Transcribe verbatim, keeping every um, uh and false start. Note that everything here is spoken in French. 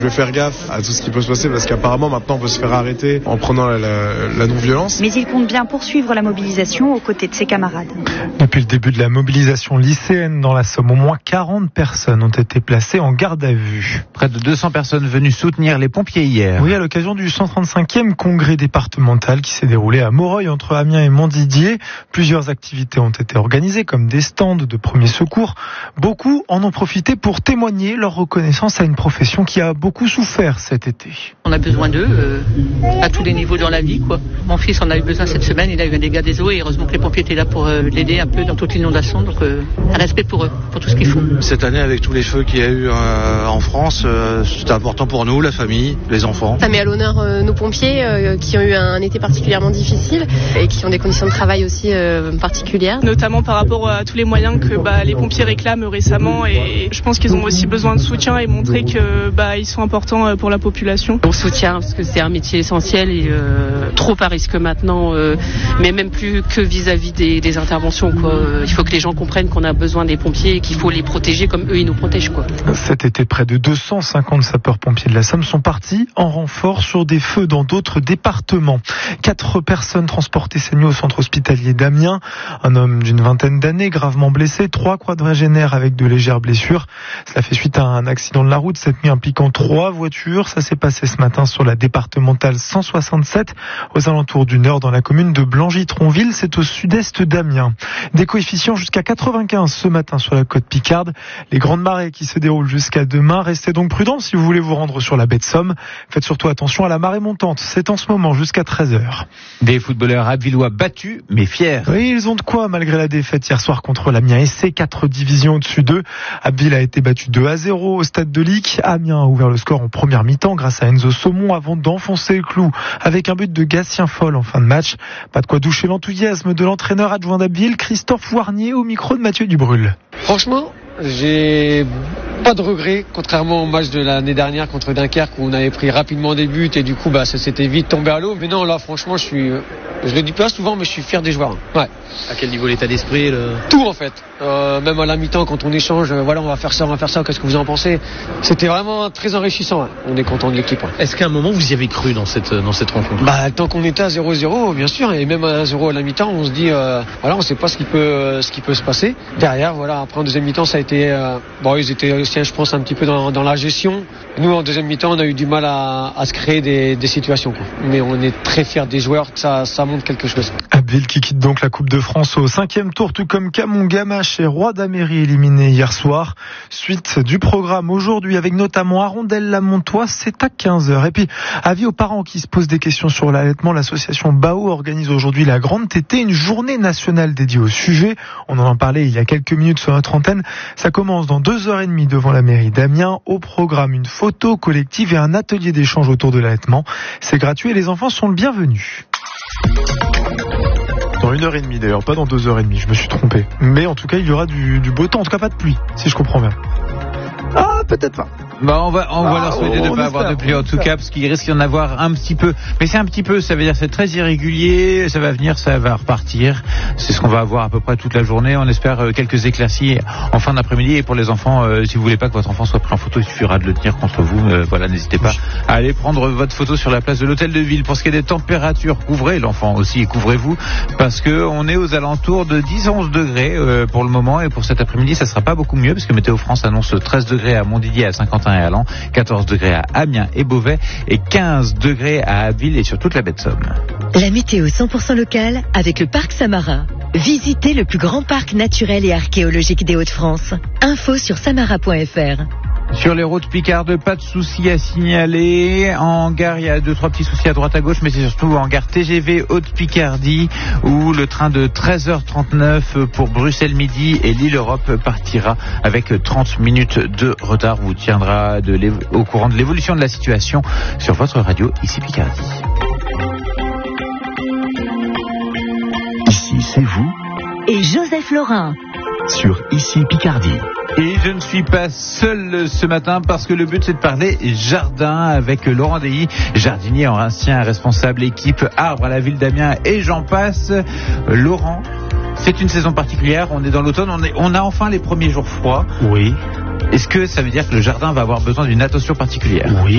Je vais faire gaffe à tout ce qui peut se passer parce qu'apparemment maintenant on peut se faire arrêter en prenant la, la, la non-violence. Mais il compte bien poursuivre la mobilisation aux côtés de ses camarades. Depuis le début de la mobilisation lycéenne dans la Somme, au moins quarante personnes ont été placées en garde à vue. Près de deux cents personnes venues soutenir les pompiers hier. Oui, à l'occasion du cent trente-cinquième congrès départemental qui s'est déroulé à Moreuil entre Amiens et Montdidier. Plusieurs activités ont été organisées comme des stands de premiers secours. Beaucoup en ont profité pour témoigner leur reconnaissance à une profession qui a beaucoup beaucoup souffert cet été. On a besoin d'eux euh, à tous les niveaux dans la vie, quoi. Mon fils en a eu besoin cette semaine, il a eu un dégât des eaux et heureusement que les pompiers étaient là pour euh, l'aider un peu dans toute l'inondation, donc euh, un respect pour eux, pour tout ce qu'ils font. Cette année, avec tous les feux qu'il y a eu euh, en France, euh, c'est important pour nous, la famille, les enfants. Ça met à l'honneur euh, nos pompiers euh, qui ont eu un été particulièrement difficile et qui ont des conditions de travail aussi euh, particulières. Notamment par rapport à tous les moyens que bah, les pompiers réclament récemment, et je pense qu'ils ont aussi besoin de soutien et montrer que bah, ils sont important pour la population. On soutient parce que c'est un métier essentiel et euh, trop à risque maintenant, euh, mais même plus que vis-à-vis des, des interventions, quoi. Il faut que les gens comprennent qu'on a besoin des pompiers et qu'il faut les protéger comme eux ils nous protègent, quoi. Cet été, près de deux cent cinquante sapeurs-pompiers de la Somme sont partis en renfort sur des feux dans d'autres départements. Quatre personnes transportées saignées au centre hospitalier d'Amiens. Un homme d'une vingtaine d'années gravement blessé, trois quadragénaires avec de légères blessures. Cela fait suite à un accident de la route cette nuit impliquant trois voitures. Ça s'est passé ce matin sur la départementale cent soixante-sept, aux alentours du Nord, dans la commune de Blangy-Tronville. C'est au sud-est d'Amiens. Des coefficients jusqu'à quatre-vingt-quinze ce matin sur la côte Picarde. Les grandes marées qui se déroulent jusqu'à demain. Restez donc prudents si vous voulez vous rendre sur la baie de Somme. Faites surtout attention à la marée montante. C'est en ce moment jusqu'à treize heures. Des footballeurs abbvillois battus, mais fiers. Oui, ils ont de quoi malgré la défaite hier soir contre l'Amiens S C, quatre divisions au-dessus d'eux. Abbeville a été battu deux à zéro au stade de Lic. Amiens a ouvert le score en première mi-temps grâce à Enzo Saumon avant d'enfoncer le clou avec un but de Gatien Foll en fin de match. Pas de quoi doucher l'enthousiasme de l'entraîneur adjoint d'Abbeville, Christophe Warnier, au micro de Mathieu Dubrul. Franchement, j'ai pas de regrets, contrairement au match de l'année dernière contre Dunkerque où on avait pris rapidement des buts et du coup bah, ça s'était vite tombé à l'eau. Mais non, là franchement je suis, je le dis pas souvent mais je suis fier des joueurs. Ouais. À quel niveau l'état d'esprit le... Tout en fait, euh, même à la mi-temps quand on échange, euh, voilà on va faire ça, on va faire ça, qu'est-ce que vous en pensez? C'était vraiment très enrichissant, ouais. On est content de l'équipe. Ouais. Est-ce qu'à un moment vous y avez cru dans cette, dans cette rencontre? Bah tant qu'on était à zéro zéro bien sûr, et même à un zéro à la mi-temps on se dit, euh, voilà on sait pas ce qui peut, euh, ce qui peut se passer. Derrière voilà, après en deuxième mi-temps ça a été, euh, bon ils étaient aussi je pense un petit peu dans, dans la gestion. Nous en deuxième mi-temps on a eu du mal à, à se créer des, des situations, quoi. Mais on est très fiers des joueurs, ça, ça montre quelque chose. Abbeville qui quitte donc la Coupe de France au cinquième tour, tout comme Camon Gamache et Roi d'Améry éliminés hier soir. Suite du programme aujourd'hui avec notamment Arondel-la-Montois, c'est à quinze heures. Et puis, avis aux parents qui se posent des questions sur l'allaitement, l'association Bao organise aujourd'hui la Grande Tétée, une journée nationale dédiée au sujet. On en a parlé il y a quelques minutes sur notre antenne. Ça commence dans deux heures et demie devant la mairie d'Amiens. Au programme, une photo collective et un atelier d'échange autour de l'allaitement. C'est gratuit et les enfants sont le bienvenu. Dans une heure et demie d'ailleurs, pas dans deux heures et demie, je me suis trompé. Mais en tout cas, il y aura du, du beau temps, en tout cas pas de pluie, si je comprends bien. Ah, peut-être pas. Bah on va on ah, va leur souhaiter de ne pas avoir de pluie en tout cas parce qu'il risque d'y en avoir un petit peu, mais c'est un petit peu, ça veut dire c'est très irrégulier, ça va venir, ça va repartir, c'est ce qu'on va avoir à peu près toute la journée. On espère quelques éclaircies en fin d'après-midi et pour les enfants, euh, si vous voulez pas que votre enfant soit pris en photo, il suffira de le tenir contre vous. Euh, voilà, n'hésitez pas à aller prendre votre photo sur la place de l'hôtel de ville. Pour ce qui est des températures, couvrez l'enfant aussi et couvrez-vous parce que on est aux alentours de dix à onze degrés euh, pour le moment et pour cet après-midi ça sera pas beaucoup mieux parce que Météo France annonce treize degrés à Montdidier, à Saint-Quentin et à Laon, quatorze degrés à Amiens et Beauvais et quinze degrés à Abbeville et sur toute la baie de Somme. La météo cent pour cent locale avec le parc Samara. Visitez le plus grand parc naturel et archéologique des Hauts-de-France. Info sur samara point f r. Sur les routes picardes, pas de soucis à signaler. En gare, il y a deux, trois petits soucis à droite à gauche, mais c'est surtout en gare T G V Haute-Picardie, où le train de treize heures trente-neuf pour Bruxelles Midi et Lille-Europe partira avec trente minutes de retard. Vous tiendra de au courant de l'évolution de la situation sur votre radio, ici Picardie. Ici, c'est vous. Et Joseph Laurin. Sur Ici Picardie. Et je ne suis pas seul ce matin parce que le but c'est de parler jardin avec Laurent Deilly, jardinier ancien responsable équipe arbre à la ville d'Amiens et j'en passe. Laurent, c'est une saison particulière, on est dans l'automne, on, est, on a enfin les premiers jours froids. Oui. Est-ce que ça veut dire que le jardin va avoir besoin d'une attention particulière? Oui.